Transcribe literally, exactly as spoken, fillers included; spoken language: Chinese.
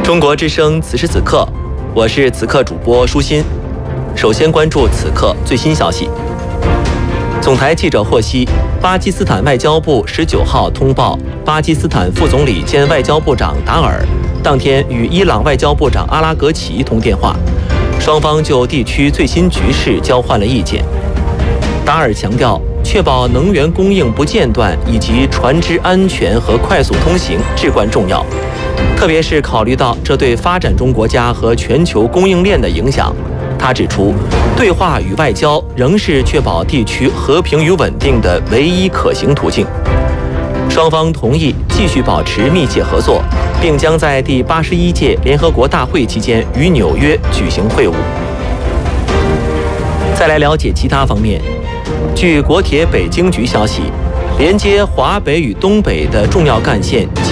中国之声，此时此刻，我是此刻主播舒心。首先关注此刻最新消息。总台记者获悉，巴基斯坦外交部十九号通报，巴基斯坦副总理兼外交部长达尔当天与伊朗外交部长阿拉格齐通电话，双方就地区最新局势交换了意见。达尔强调，确保能源供应不间断以及船只安全和快速通行至关重要，特别是考虑到这对发展中国家和全球供应链的影响。他指出，对话与外交仍是确保地区和平与稳定的唯一可行途径。双方同意继续保持密切合作，并将在第八十一届联合国大会期间于纽约举行会晤。再来了解其他方面，据国铁北京局消息，连接华北与东北的重要干线